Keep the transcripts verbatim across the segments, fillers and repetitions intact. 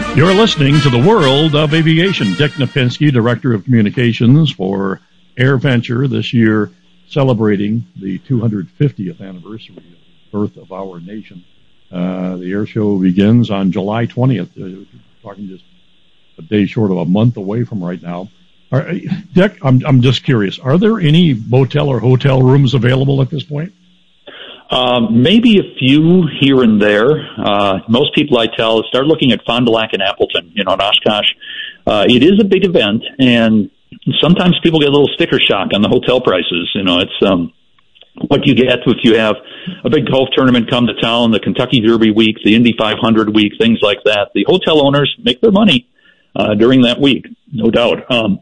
You're listening to the World of Aviation. Dick Napinski, Director of Communications for AirVenture, this year celebrating the two hundred fiftieth anniversary of the birth of our nation. Uh, the air show begins on July twentieth. Uh, talking just a day short of a month away from right now. Are, Dick, I'm, I'm just curious. Are there any motel or hotel rooms available at this point? Um, maybe a few here and there. Uh, most people I tell start looking at Fond du Lac and Appleton, you know, in Oshkosh. Uh, it is a big event, and sometimes people get a little sticker shock on the hotel prices. You know, it's um, what you get if you have a big golf tournament come to town, the Kentucky Derby week, the Indy five hundred week, things like that. The hotel owners make their money uh, during that week, no doubt. Um,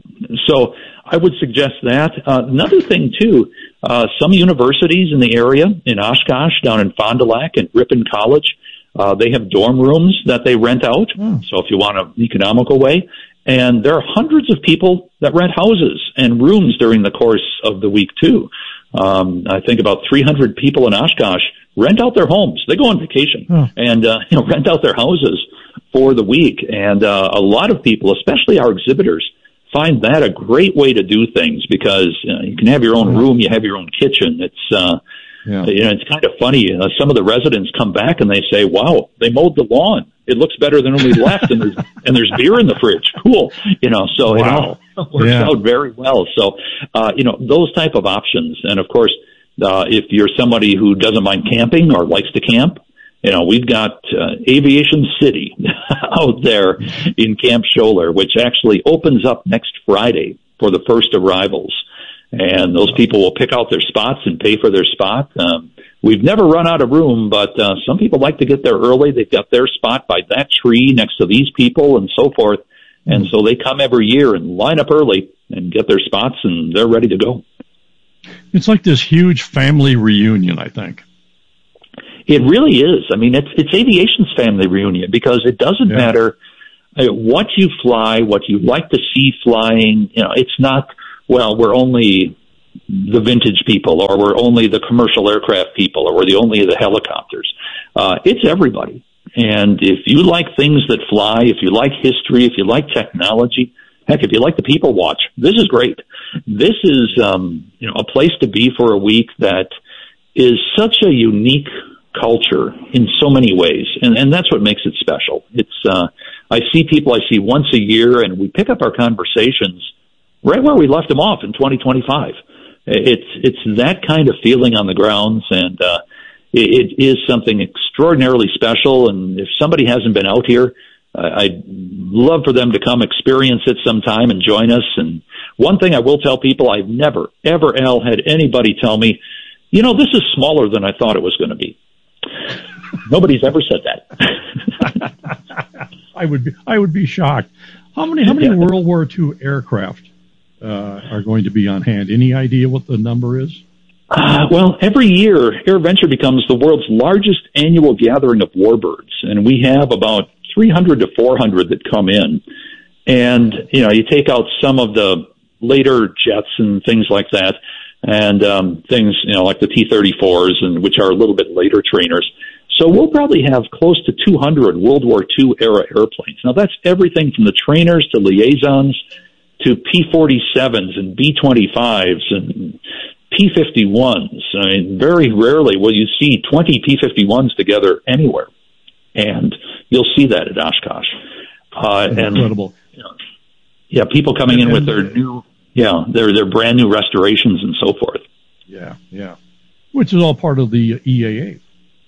so I would suggest that. Uh, another thing, too, uh, some universities in the area, in Oshkosh, down in Fond du Lac and Ripon College, uh, they have dorm rooms that they rent out. Mm. So if you want an economical way. And there are hundreds of people that rent houses and rooms during the course of the week, too. Um, I think about three hundred people in Oshkosh rent out their homes. They go on vacation mm. and uh, you know, rent out their houses for the week. And uh, a lot of people, especially our exhibitors, find that a great way to do things because uh, you can have your own room, you have your own kitchen. It's uh, yeah. you know, it's kind of funny. Uh, some of the residents come back and they say, "Wow, they mowed the lawn. It looks better than when we left, and there's and there's beer in the fridge. Cool." You know, so wow. it all works yeah. out very well. So uh, you know, those type of options, and of course, uh, if you're somebody who doesn't mind camping or likes to camp. You know, we've got uh, Aviation City out there in Camp Scholler, which actually opens up next Friday for the first arrivals. And those people will pick out their spots and pay for their spot. Um, we've never run out of room, but uh, some people like to get there early. They've got their spot by that tree next to these people and so forth. And so they come every year and line up early and get their spots, and they're ready to go. It's like this huge family reunion, I think. It really is. I mean, it's it's aviation's family reunion because it doesn't yeah. matter what you fly, what you like to see flying. You know, it's not, well, we're only the vintage people or we're only the commercial aircraft people or we're the only the helicopters. Uh, it's everybody. And if you like things that fly, if you like history, if you like technology, heck, if you like the people watch, this is great. This is, um, you know, a place to be for a week that is such a unique culture in so many ways, and, and that's what makes it special. It's uh, I see people I see once a year, and we pick up our conversations right where we left them off in twenty twenty-five. It's it's that kind of feeling on the grounds, and uh, it, it is something extraordinarily special. And if somebody hasn't been out here, uh, I'd love for them to come experience it sometime and join us. And one thing I will tell people, I've never, ever, Al, had anybody tell me, you know, this is smaller than I thought it was going to be. Nobody's ever said that. I would be I would be shocked. How many how many yeah. World War Two aircraft uh, are going to be on hand? Any idea what the number is? Uh, well, every year, AirVenture becomes the world's largest annual gathering of warbirds, and we have about three hundred to four hundred that come in. And you know, you take out some of the later jets and things like that. And um, things, you know, like the T thirty-fours, and which are a little bit later trainers. So we'll probably have close to two hundred World War Two era airplanes. Now that's everything from the trainers to liaisons to P forty-sevens and B twenty-fives and P fifty-ones. I mean, very rarely will you see twenty P fifty-ones together anywhere, and you'll see that at Oshkosh. Uh, and incredible. You know, yeah, people coming in with their new. Yeah, they're they're brand new restorations and so forth. Yeah, yeah, which is all part of the E A A.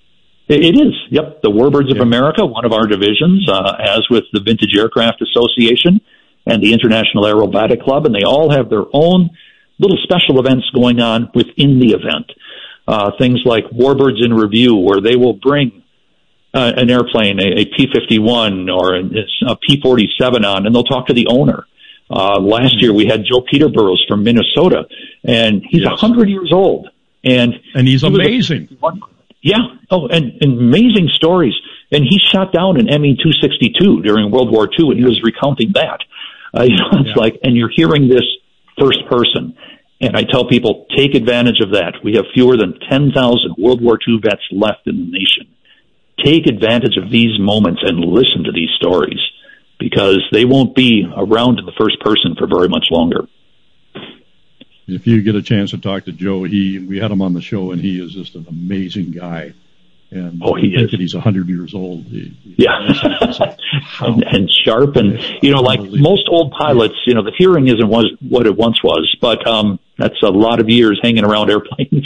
It is. Yep, the Warbirds of yeah. America, one of our divisions, uh, as with the Vintage Aircraft Association and the International Aerobatic Club, and they all have their own little special events going on within the event. Uh, things like Warbirds in Review, where they will bring uh, an airplane, a, a P fifty-one or a, a P forty-seven on, and they'll talk to the owner. Uh, last year we had Joe Peterboroughs from Minnesota, and he's a yes. hundred years old, and and he's he amazing. A, yeah, oh, and, and amazing stories. And he shot down an M E two sixty-two during World War Two, and he was recounting that. Uh, you know, it's yeah. like, and you're hearing this first person. And I tell people, take advantage of that. We have fewer than ten thousand World War Two vets left in the nation. take advantage of these moments and listen to these stories, because they won't be around in the first person for very much longer. If you get a chance to talk to Joe, he we had him on the show, and he is just an amazing guy. And oh, he I think is. that he's one hundred years old. He, yeah. Like, and, and sharp. And, you know, like most old pilots, you know, the hearing isn't was, what it once was, but um, that's a lot of years hanging around airplanes.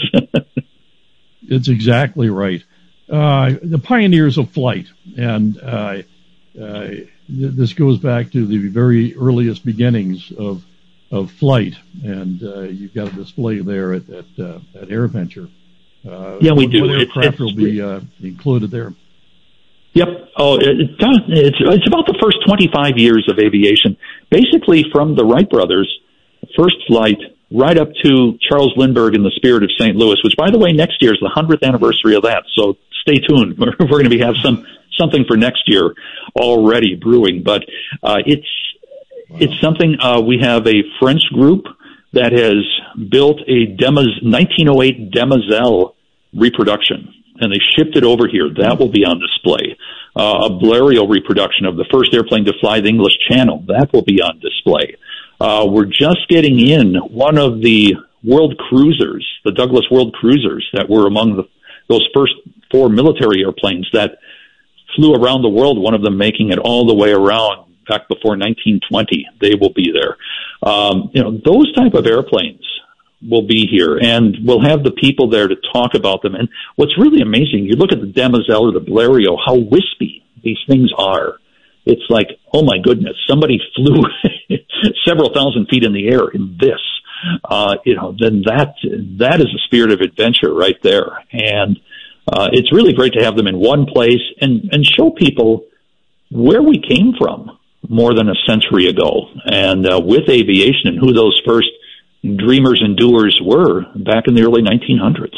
It's exactly right. Uh, the pioneers of flight. And uh, uh, this goes back to the very earliest beginnings of of flight. And uh, you've got a display there at, at, uh, at AirVenture. Uh, yeah, we what, do. What aircraft it's, will be uh, included there? Yep. Oh, it, it's it's about the first twenty-five years of aviation, basically from the Wright brothers, first flight, right up to Charles Lindbergh in the Spirit of Saint Louis, which, by the way, next year is the hundredth anniversary of that. So stay tuned. We're, we're going to be have some something for next year already brewing, but uh, it's wow. it's something. Uh, we have a French group that has built a Demoz, nineteen oh eight Demoiselle reproduction, and they shipped it over here. That will be on display. Uh, a Blériot reproduction of the first airplane to fly the English Channel. That will be on display. Uh, we're just getting in one of the World Cruisers, the Douglas World Cruisers, that were among the, those first four military airplanes that flew around the world, one of them making it all the way around back before nineteen twenty. They will be there. Um, you know, those type of airplanes will be here, and we'll have the people there to talk about them. And what's really amazing, you look at the Demoiselle or the Blériot, how wispy these things are. It's like, oh my goodness, somebody flew several thousand feet in the air in this. Uh, you know, then that, that is a spirit of adventure right there. And, uh, it's really great to have them in one place and, and show people where we came from more than a century ago. And, uh, with aviation and who those first dreamers and doers were back in the early nineteen hundreds.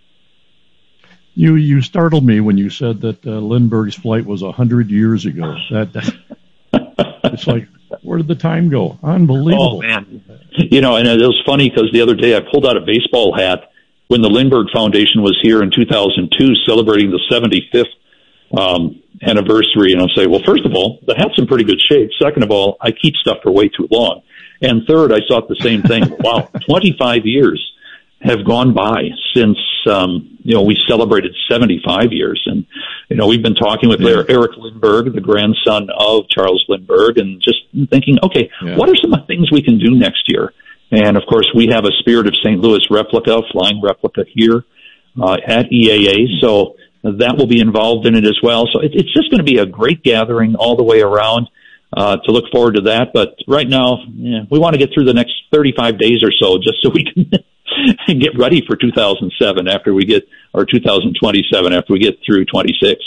You you startled me when you said that uh, Lindbergh's flight was a hundred years ago. That, that it's like, where did the time go? Unbelievable. Oh man, you know, and it was funny because the other day I pulled out a baseball hat when the Lindbergh Foundation was here in two thousand two, celebrating the seventy-fifth um, anniversary, and I'll say, well, first of all, the hat's in pretty good shape. Second of all, I keep stuff for way too long. And third, I thought the same thing. Wow, twenty-five years have gone by since, um, you know, we celebrated seventy-five years. And, you know, we've been talking with yeah. Eric Lindbergh, the grandson of Charles Lindbergh, and just thinking, okay, yeah. what are some things we can do next year? And, of course, we have a Spirit of Saint Louis replica, flying replica here uh, at E A A. So that will be involved in it as well. So it, it's just going to be a great gathering all the way around. Uh, to look forward to that. But right now, yeah, we want to get through the next thirty-five days or so just so we can get ready for two thousand seven after we get, or two thousand twenty-seven after we get through twenty-six.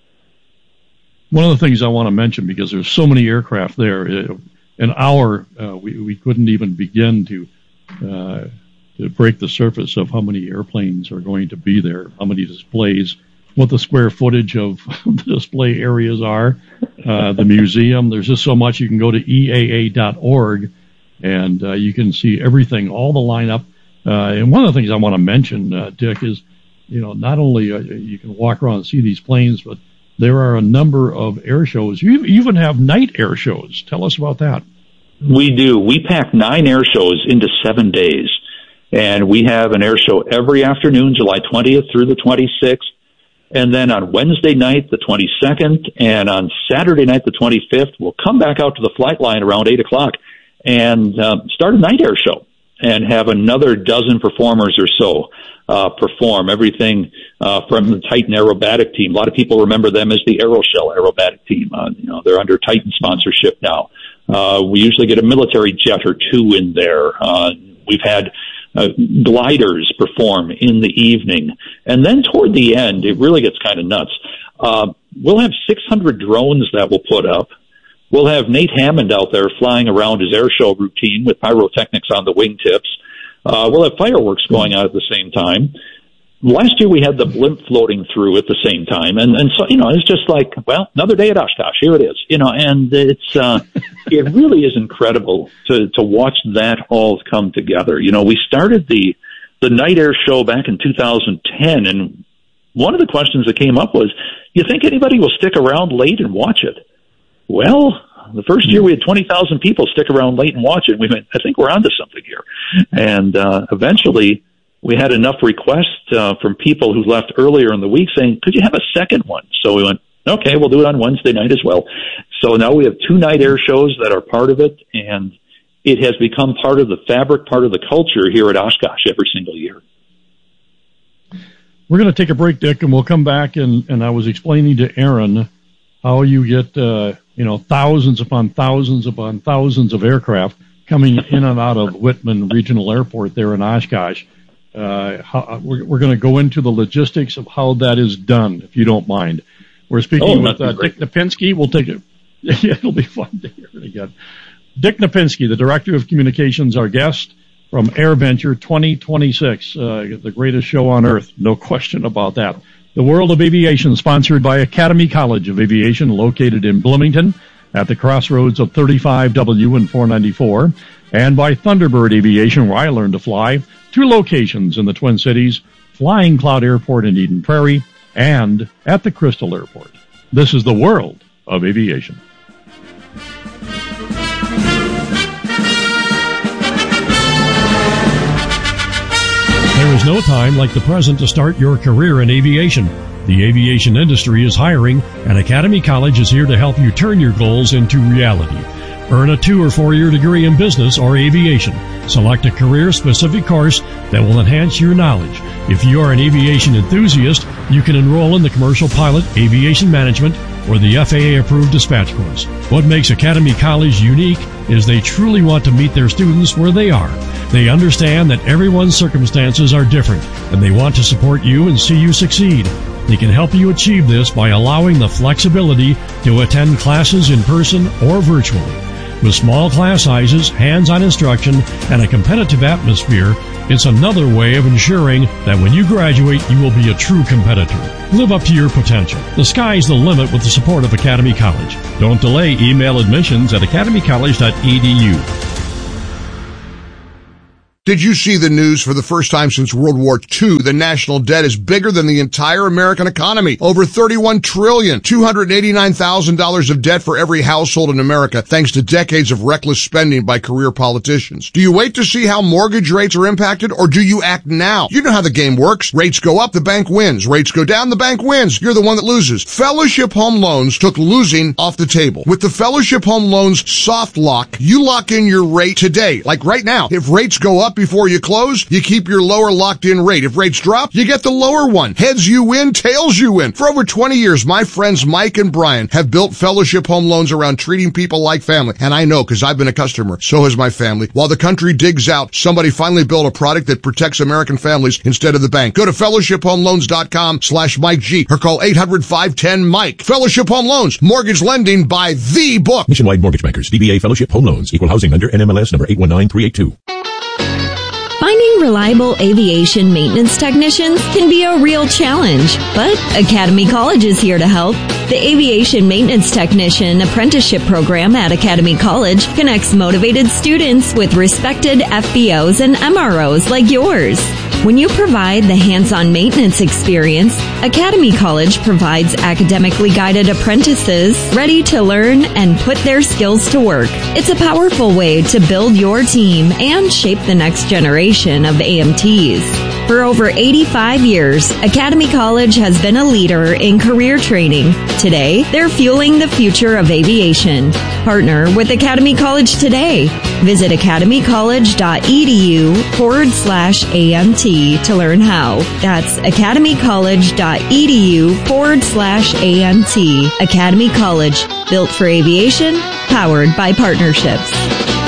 One of the things I want to mention, because there's so many aircraft there, an hour, uh, we, we couldn't even begin to, uh, to break the surface of how many airplanes are going to be there, how many displays, what the square footage of the display areas are, uh, the museum. There's just so much. You can go to E A A dot org, and uh, you can see everything, all the lineup. Uh, and one of the things I want to mention, uh, Dick, is, you know, not only uh, you can walk around and see these planes, but there are a number of air shows. You even have night air shows. Tell us about that. We do. We pack nine air shows into seven days, and we have an air show every afternoon, July twentieth through the twenty-sixth. And then on Wednesday night, the twenty-second, and on Saturday night, the twenty-fifth, we'll come back out to the flight line around eight o'clock and uh, start a night air show and have another dozen performers or so uh, perform everything uh, from the Titan Aerobatic Team. A lot of people remember them as the Aeroshell Aerobatic Team. Uh, you know, they're under Titan sponsorship now. Uh, we usually get a military jet or two in there. Uh, we've had Uh, gliders perform in the evening. And then toward the end, it really gets kind of nuts. Uh, we'll have six hundred drones that we'll put up. We'll have Nate Hammond out there flying around his air show routine with pyrotechnics on the wingtips. Uh, we'll have fireworks going on at the same time. Last year we had the blimp floating through at the same time. And, and so, you know, it's just like, well, another day at Oshkosh. Here it is. You know, and it's, uh, it really is incredible to, to watch that all come together. You know, we started the, the night air show back in two thousand ten, and one of the questions that came up was, you think anybody will stick around late and watch it? Well, the first year we had twenty thousand people stick around late and watch it. We went, I think we're onto something here. And uh, eventually we had enough requests uh, from people who left earlier in the week saying, could you have a second one? So we went, okay, we'll do it on Wednesday night as well. So now we have two night air shows that are part of it, and it has become part of the fabric, part of the culture here at Oshkosh every single year. We're going to take a break, Dick, and we'll come back, and, and I was explaining to Aaron how you get, uh, you know, thousands upon thousands upon thousands of aircraft coming in and out of Whitman Regional Airport there in Oshkosh. Uh, how, we're, we're going to go into the logistics of how that is done, if you don't mind. We're speaking oh, with uh, Dick Napinski. We'll take it. Yeah, it'll be fun to hear it again. Dick Napinski, the Director of Communications, our guest from AirVenture twenty twenty-six, uh, the greatest show on earth, no question about that. The World of Aviation, sponsored by Academy College of Aviation, located in Bloomington at the crossroads of thirty-five W and four ninety-four, and by Thunderbird Aviation, where I learned to fly, two locations in the Twin Cities, Flying Cloud Airport in Eden Prairie, and at the Crystal Airport. This is the World of Aviation. There is no time like the present to start your career in aviation. The aviation industry is hiring, and Academy College is here to help you turn your goals into reality. Earn a two- or four-year degree in business or aviation. Select a career-specific course that will enhance your knowledge. If you are an aviation enthusiast, you can enroll in the Commercial Pilot, Aviation Management, or the F A A-approved dispatch course. What makes Academy College unique is they truly want to meet their students where they are. They understand that everyone's circumstances are different, and they want to support you and see you succeed. They can help you achieve this by allowing the flexibility to attend classes in person or virtually. With small class sizes, hands-on instruction, and a competitive atmosphere, it's another way of ensuring that when you graduate, you will be a true competitor. Live up to your potential. The sky's the limit with the support of Academy College. Don't delay. Email admissions at academy college dot e d u. Did you see the news? For the first time since World War Two, the national debt is bigger than the entire American economy. Over thirty-one trillion dollars, two hundred eighty-nine thousand dollars of debt for every household in America, thanks to decades of reckless spending by career politicians. Do you wait to see how mortgage rates are impacted, or do you act now? You know how the game works. Rates go up, the bank wins. Rates go down, the bank wins. You're the one that loses. Fellowship Home Loans took losing off the table. With the Fellowship Home Loans soft lock, you lock in your rate today. Like right now, if rates go up before you close, you keep your lower locked-in rate. If rates drop, you get the lower one. Heads you win, tails you win. For over twenty years, my friends Mike and Brian have built Fellowship Home Loans around treating people like family. And I know, because I've been a customer. So has my family. While the country digs out, somebody finally built a product that protects American families instead of the bank. Go to fellowship home loans dot com slash Mike G or call eight hundred, five one zero, Mike. Fellowship Home Loans. Mortgage lending by the book. Nationwide Mortgage Bankers. D B A Fellowship Home Loans. Equal housing lender. N M L S number eight one nine three eight two. Finding reliable aviation maintenance technicians can be a real challenge, but Academy College is here to help. The Aviation Maintenance Technician Apprenticeship Program at Academy College connects motivated students with respected F B Os and M R Os like yours. When you provide the hands-on maintenance experience, Academy College provides academically guided apprentices ready to learn and put their skills to work. It's a powerful way to build your team and shape the next generation of A M Ts. For over eighty-five years, Academy College has been a leader in career training. Today, they're fueling the future of aviation. Partner with Academy College today. Visit academy college dot e d u forward slash A M T to learn how. That's academy college dot e d u forward slash A M T. Academy College, built for aviation, powered by partnerships.